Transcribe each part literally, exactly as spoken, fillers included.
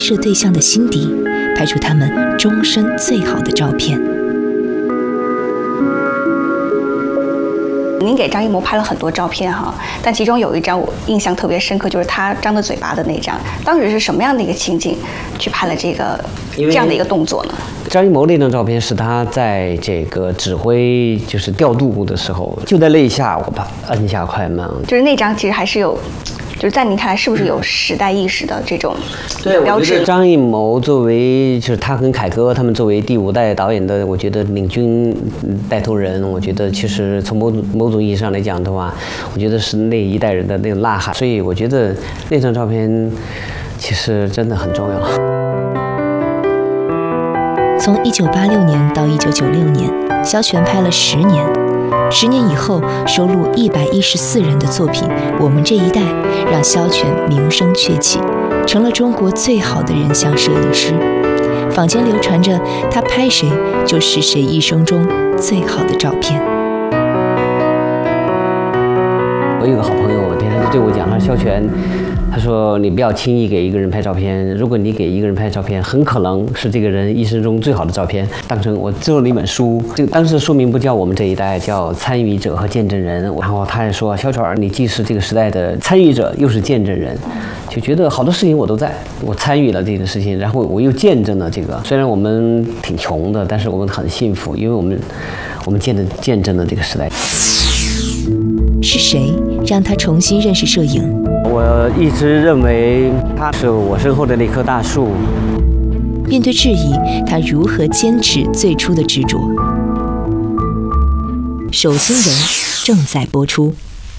摄对象的心底，拍出他们终身最好的照片。 您给张艺谋拍了很多照片哈，但其中有一张我印象特别深刻，就是他张着嘴巴的那张。当时是什么样的一个情景去拍了这个这样的一个动作呢？ 张艺谋那张照片是他在这个指挥就是调度的时候，就在那一下我把摁下快门， 就是那张其实还是有。就是在您看来，是不是有时代意识的这种标志？ 对，张艺谋作为就是他跟凯歌他们作为第五代导演的，我觉得领军带头人，我觉得其实从某种某种意义上来讲的话，我觉得是那一代人的那种呐喊。所以我觉得那张照片其实真的很重要。 从一九八六年到一九九六年，萧全拍了十年。十年以后，收录一百一十四人的作品《我们这一代》，让萧全名声鹊起，成了中国最好的人像摄影师。坊间流传着他拍谁就是谁一生中最好的照片。 我有个好朋友，天天对我讲，他说萧全，他说你不要轻易给一个人拍照片，如果你给一个人拍照片，很可能是这个人一生中最好的照片。当成我做了一本书，这个当时书名不叫我们这一代，叫参与者和见证人。然后他也说，萧全，你既是这个时代的参与者，又是见证人，就觉得好多事情我都在，我参与了这个事情，然后我又见证了这个。虽然我们挺穷的，但是我们很幸福，因为我们我们见证见证了这个时代。 是谁让他重新认识摄影？ 我一直认为他是我身后的那棵大树。 面对质疑，他如何坚持最初的执着？手心人正在播出。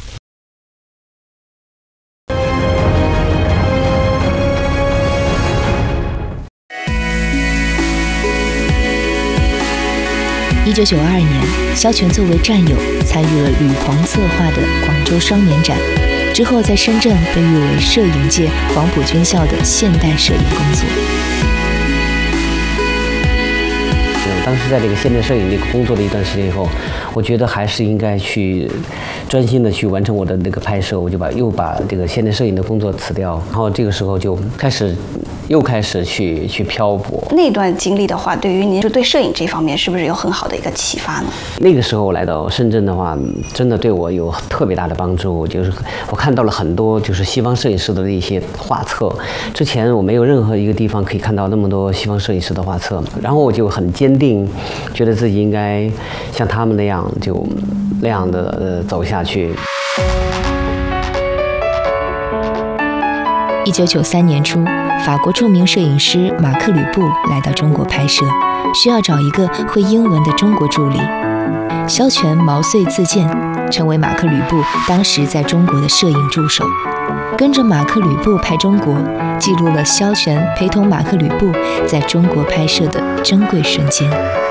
一九九二年，萧全作为战友参与了吕黄策划的广州双年展，之后在深圳被誉为摄影界黄埔军校的现代摄影工作。 当时在这个现代摄影那个工作了一段时间以后，我觉得还是应该去专心的去完成我的那个拍摄，我就把又把这个现代摄影的工作辞掉，然后这个时候就开始又开始去去漂泊。那段经历的话，对于您就对摄影这方面是不是有很好的一个启发呢？ 那个时候来到深圳的话，真的对我有特别大的帮助。就是我看到了很多就是西方摄影师的一些画册，之前我没有任何一个地方可以看到那么多西方摄影师的画册，然后我就很坚定，觉得自己应该像他们那样就那样的呃走下去。 一九九三年初，法国著名摄影师马克·吕布来到中国拍摄，需要找一个会英文的中国助理。萧全毛遂自荐，成为马克·吕布当时在中国的摄影助手，跟着马克·吕布拍中国，记录了萧全陪同马克·吕布在中国拍摄的珍贵瞬间。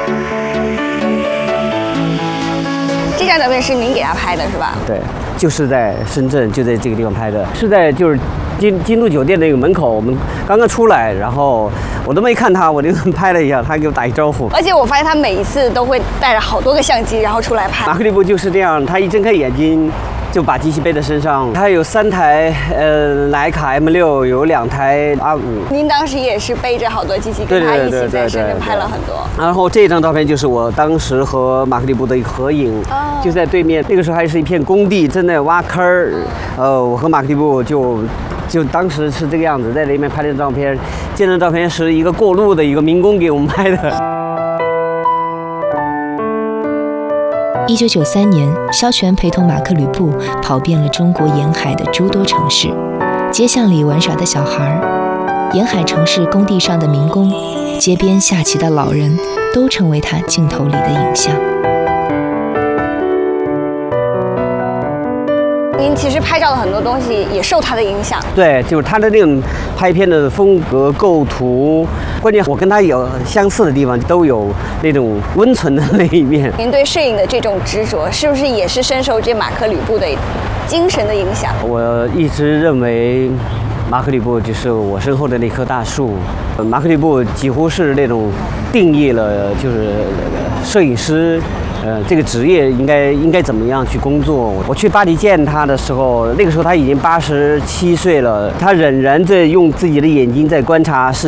这张照片是您给他拍的是吧？ 对，就是在深圳，就在这个地方拍的，是在就是金金都酒店那个门口，我们刚刚出来，然后我都没看他，我就拍了一下，他给我打一招呼。 而且我发现他每一次都会带着好多个相机，然后出来拍。 马克·吕布就是这样，他一睁开眼睛就把机器背在身上。他有三台呃徕卡 M 六，有两台 R 五。 您当时也是背着好多机器，跟他一起在深圳拍了很多。 然后这张照片就是我当时和马克·吕布的一个合影，哦、就在对面。那个时候还是一片工地，正在挖坑儿。呃，我和马克·吕布就。就当时是这个样子，在那边拍的照片，这张照片是一个过路的一个民工给我们拍的。 一九九三年，萧全陪同马克·吕布跑遍了中国沿海的诸多城市，街巷里玩耍的小孩，沿海城市工地上的民工，街边下棋的老人，都成为他镜头里的影像。 您其实拍照的很多东西也受他的影响。 对，就是他的那种拍片的风格、构图，关键我跟他有相似的地方，都有那种温存的那一面。 您对摄影的这种执着，是不是也是深受这马克·吕布的精神的影响？ 我一直认为，马克·吕布就是我身后的那棵大树。马克·吕布几乎是那种定义了，就是摄影师。呃，这个职业应该应该怎么样去工作？我去巴黎见他的时候，那个时候他已经八十七岁了，他仍然在用自己的眼睛在观察世